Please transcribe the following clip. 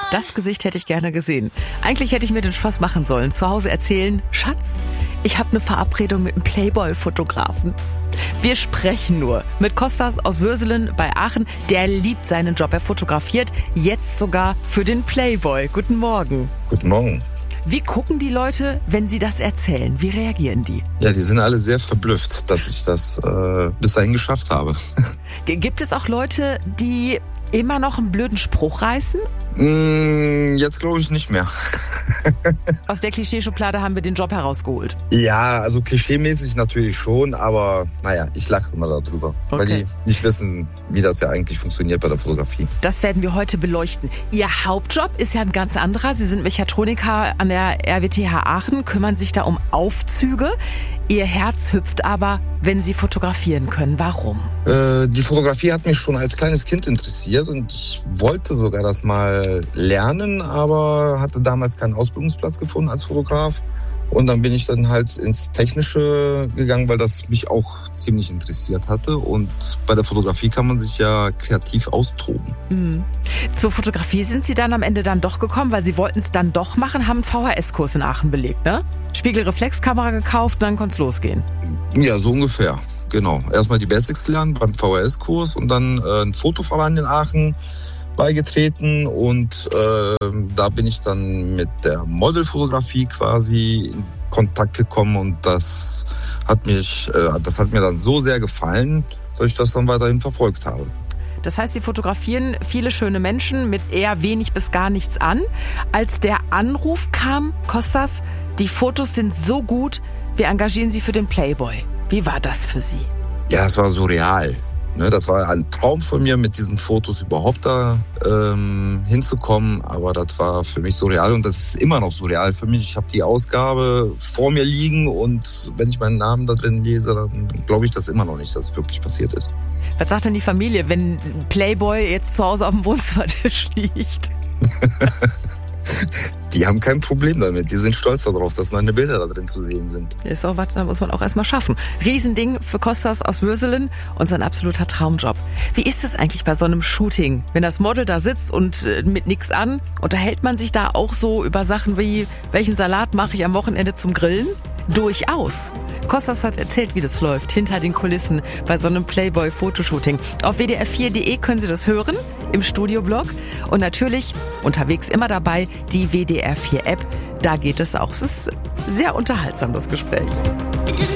Das Gesicht hätte ich gerne gesehen. Eigentlich hätte ich mir den Spaß machen sollen. Zu Hause erzählen, Schatz, ich habe eine Verabredung mit einem Playboy-Fotografen. Wir sprechen nur mit Kostas aus Würselen bei Aachen. Der liebt seinen Job. Er fotografiert jetzt sogar für den Playboy. Guten Morgen. Guten Morgen. Wie gucken die Leute, wenn sie das erzählen? Wie reagieren die? Ja, die sind alle sehr verblüfft, dass ich das bis dahin geschafft habe. Gibt es auch Leute, die immer noch einen blöden Spruch reißen? Jetzt glaube ich nicht mehr. Aus der Klischeeschublade haben wir den Job herausgeholt. Ja, also klischeemäßig natürlich schon, aber naja, ich lache immer darüber, weil die nicht wissen, wie das ja eigentlich funktioniert bei der Fotografie. Das werden wir heute beleuchten. Ihr Hauptjob ist ja ein ganz anderer. Sie sind Mechatroniker an der RWTH Aachen, kümmern sich da um Aufzüge. Ihr Herz hüpft aber, wenn Sie fotografieren können. Warum? Die Fotografie hat mich schon als kleines Kind interessiert und ich wollte sogar das mal lernen, aber hatte damals keinen Ausbildungsplatz gefunden als Fotograf. Und dann bin ich dann halt ins Technische gegangen, weil das mich auch ziemlich interessiert hatte. Und bei der Fotografie kann man sich ja kreativ austoben. Mhm. Zur Fotografie sind Sie dann am Ende dann doch gekommen, weil Sie wollten es dann doch machen, haben einen VHS-Kurs in Aachen belegt, ne? Spiegelreflexkamera gekauft, dann konnte es losgehen. Ja, so ungefähr. Genau. Erstmal die Basics lernen beim VHS-Kurs und dann ein Fotoverein in Aachen beigetreten und da bin ich dann mit der Modelfotografie quasi in Kontakt gekommen und das hat mir dann so sehr gefallen, dass ich das dann weiterhin verfolgt habe. Das heißt, Sie fotografieren viele schöne Menschen mit eher wenig bis gar nichts an. Als der Anruf kam, Kostas, die Fotos sind so gut, wir engagieren Sie für den Playboy. Wie war das für Sie? Ja, es war surreal. Das war ein Traum von mir, mit diesen Fotos überhaupt da hinzukommen. Aber das war für mich surreal und das ist immer noch surreal für mich. Ich habe die Ausgabe vor mir liegen und wenn ich meinen Namen da drin lese, dann glaube ich das immer noch nicht, dass es wirklich passiert ist. Was sagt denn die Familie, wenn Playboy jetzt zu Hause auf dem Wohnzimmertisch liegt? Die haben kein Problem damit. Die sind stolz darauf, dass meine Bilder da drin zu sehen sind. Ist auch was, da muss man auch erstmal schaffen. Riesending für Kostas aus Würselen und sein absoluter Traumjob. Wie ist es eigentlich bei so einem Shooting? Wenn das Model da sitzt und mit nix an, unterhält man sich da auch so über Sachen wie, welchen Salat mache ich am Wochenende zum Grillen? Durchaus. Kostas hat erzählt, wie das läuft, hinter den Kulissen bei so einem Playboy-Fotoshooting. Auf wdr4.de können Sie das hören, im Studioblog. Und natürlich unterwegs immer dabei die WDR4-App. Da geht es auch. Es ist sehr unterhaltsam, das Gespräch.